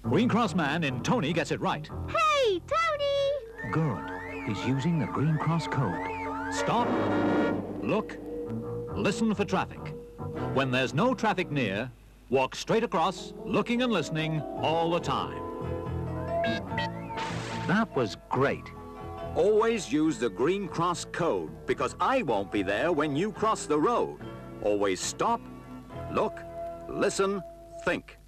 Green Cross Man in Tony gets it right. Hey, Tony! Good. He's using the Green Cross code. Stop. Look. Listen for traffic. When there's no traffic near, walk straight across, looking and listening all the time. That was great. Always use the Green Cross code, because I won't be there when you cross the road. Always stop, look, listen, think.